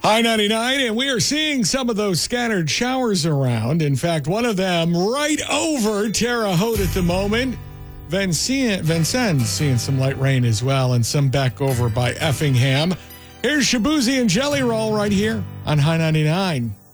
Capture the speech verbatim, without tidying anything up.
High ninety-nine, and we are seeing some of those scattered showers around. In fact, one of them right over Terre Haute at the moment. Vincennes seeing some light rain as well, and some back over by Effingham. Here's Shaboozey and Jelly Roll right here on High ninety-nine.